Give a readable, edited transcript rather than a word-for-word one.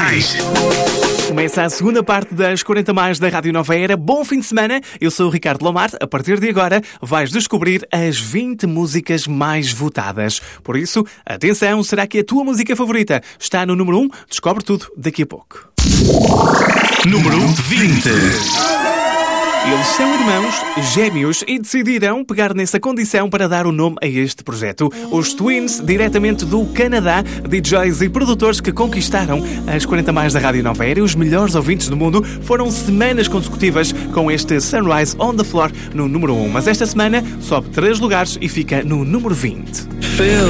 Mais. Começa a segunda parte das 40 Mais da Rádio Nova Era. Bom fim de semana. Eu sou o Ricardo Lomar. A partir de agora vais descobrir as 20 músicas mais votadas. Por isso, atenção, será que a tua música favorita está no número 1? Descobre tudo daqui a pouco. Número 20. Eles são irmãos gêmeos e decidiram pegar nessa condição para dar o nome a este projeto. Os Twins, diretamente do Canadá, DJs e produtores que conquistaram as 40 Mais da Rádio Nova Era e os melhores ouvintes do mundo, foram semanas consecutivas com este Sunrise on the Floor no número 1. Mas esta semana sobe 3 lugares e fica no número 20.